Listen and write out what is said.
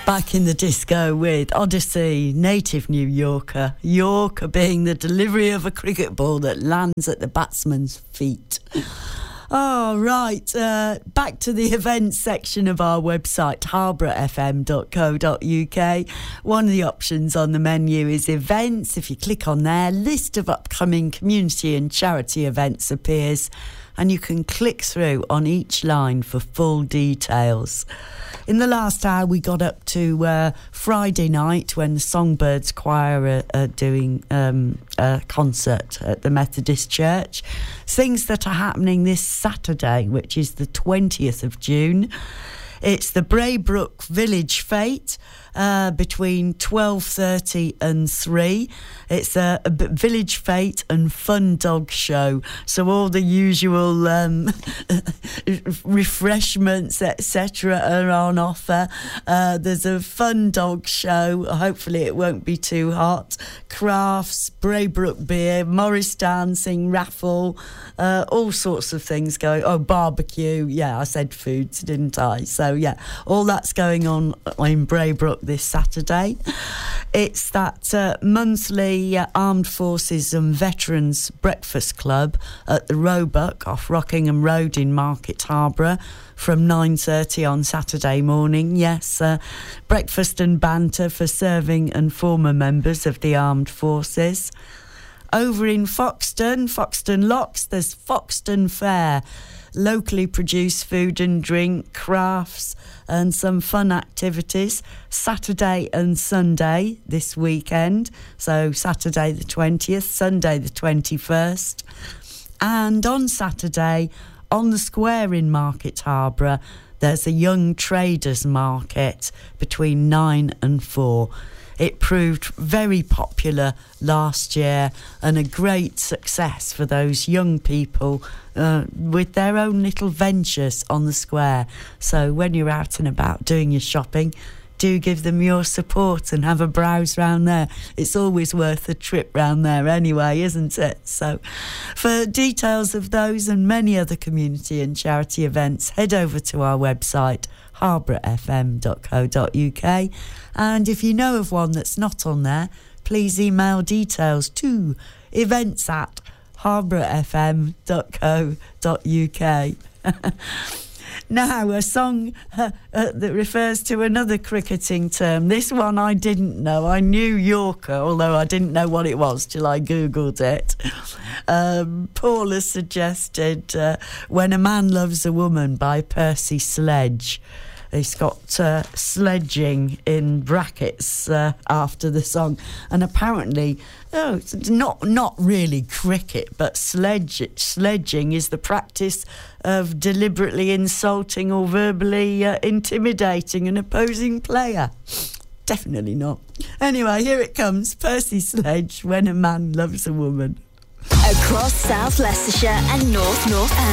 Back in the disco with Odyssey, native New Yorker. Yorker being the delivery of a cricket ball that lands at the batsman's feet. Oh, right. Back to the events section of our website, harbourfm.co.uk. One of the options on the menu is events. If you click on there, list of upcoming community and charity events appears, and you can click through on each line for full details. In the last hour, we got up to Friday night when the Songbirds Choir are doing a concert at the Methodist Church. Things that are happening this Saturday, which is the 20th of June. It's the Braybrook Village Fete between 12:30 and 3. It's a village fete and fun dog show. So all the usual refreshments, etc., are on offer. There's a fun dog show. Hopefully it won't be too hot. Crafts, Braybrook beer, Morris dancing, raffle, all sorts of things going. Oh, barbecue. Yeah, I said foods, didn't I? So yeah, all that's going on in Braybrook this Saturday. It's that monthly Armed Forces and Veterans Breakfast Club at the Roebuck off Rockingham Road in Market Harborough from 9:30 on Saturday morning. Yes, breakfast and banter for serving and former members of the Armed Forces. Over in Foxton Locks, there's Foxton Fair. Locally produced food and drink, crafts and some fun activities Saturday and Sunday this weekend. So Saturday the 20th, Sunday the 21st. And on Saturday, on the square in Market Harborough, there's a young traders market between 9 and 4. It proved very popular last year and a great success for those young people with their own little ventures on the square. So when you're out and about doing your shopping, do give them your support and have a browse round there. It's always worth a trip round there anyway, isn't it? So for details of those and many other community and charity events, head over to our website, harbourfm.co.uk. And if you know of one that's not on there, please email details to events@harbourfm.co.uk. Now, a song that refers to another cricketing term. This one I didn't know. I knew Yorker, although I didn't know what it was till I Googled it. Paul has suggested When a Man Loves a Woman by Percy Sledge. It's got sledging in brackets after the song. And apparently, it's not really cricket, but sledging is the practice of deliberately insulting or verbally intimidating an opposing player. Definitely not. Anyway, here it comes. Percy Sledge, When a Man Loves a Woman. Across South Leicestershire and North Norfolk.